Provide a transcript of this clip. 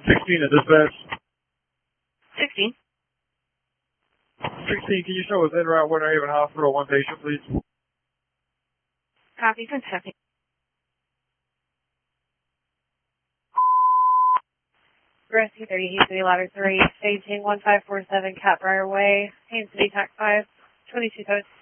16 at dispatch. 16. 16, can you show us en route Winter Haven Hospital, one patient, please? Copy, fantastic. Rescue 30, Haines City Ladder 3, staging 1547 Catbrier Way, Haines City, TAC 5, 22 coast.